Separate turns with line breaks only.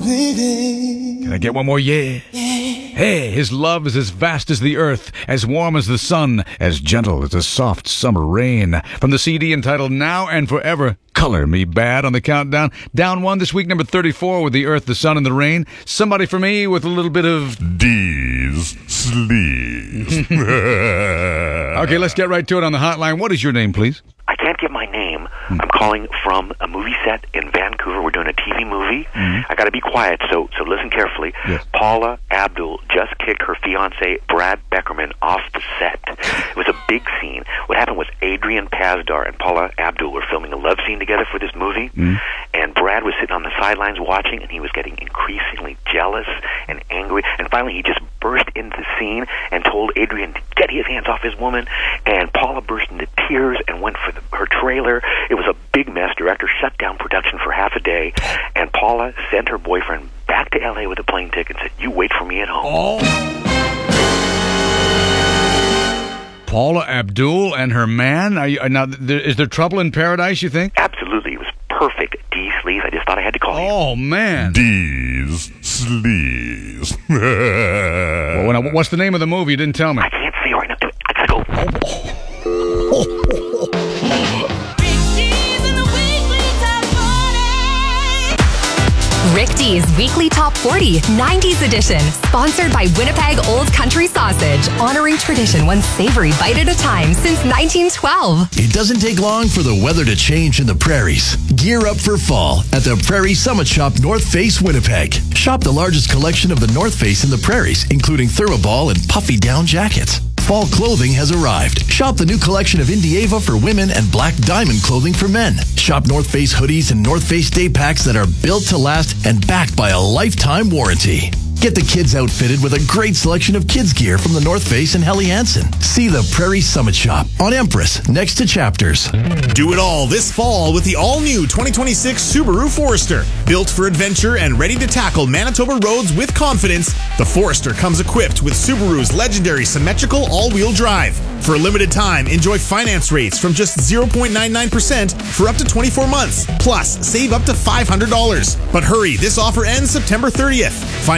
Can I get one more yeah? Hey, his love is as vast as the earth, as warm as the sun, as gentle as the soft summer rain. From the CD entitled Now and Forever, Color Me Bad on the countdown. Down one this week, number 34 with The Earth, the Sun, and the Rain. Somebody for me with a little bit of D's sleeves. Okay, let's get right to it on the hotline. What is your name, please?
I can't give my name. I'm calling from a movie set in Vancouver. We're doing a TV movie. I got to be quiet, so listen carefully.
Yes.
Paula Abdul just kicked her fiancé, Brad Beckerman, off the set. It was a big scene. What happened was Adrian Pazdar and Paula Abdul were filming a love scene together for this movie, and Brad was sitting on the sidelines watching, and he was getting increasingly jealous and angry, and finally he just burst into the scene and told Adrian to get his hands off his woman, and Paula burst into tears and went for her trailer. It was a big mess. Director shut down production for half a day, and Paula sent her boyfriend back to L.A. with a plane ticket and said, "You wait for me at home."
Paula Abdul and her man? Is there trouble in paradise, you think?
Absolutely. It was perfect. D sleaze. I just thought I had to call you.
Oh, man.
D's sleeves.
Well, what's the name of the movie? You didn't tell me.
I can't say right now. I gotta go.
Rick D's Weekly Top 40, 90s edition. Sponsored by Winnipeg Old Country Sausage. Honoring tradition one savory bite at a time since 1912.
It doesn't take long for the weather to change in the prairies. Gear up for fall at the Prairie Summit Shop North Face Winnipeg. Shop the largest collection of the North Face in the prairies, including thermoball and puffy down jackets. Fall clothing has arrived. Shop the new collection of Indieva for women and Black Diamond clothing for men. Shop North Face hoodies and North Face day packs that are built to last and backed by a lifetime warranty. Get the kids outfitted with a great selection of kids gear from the North Face and Helly Hansen. See the Prairie Summit Shop on Empress, next to Chapters.
Do it all this fall with the all-new 2026 Subaru Forester. Built for adventure and ready to tackle Manitoba roads with confidence, the Forester comes equipped with Subaru's legendary symmetrical all-wheel drive. For a limited time, enjoy finance rates from just 0.99% for up to 24 months. Plus, save up to $500. But hurry, this offer ends September 30th. Find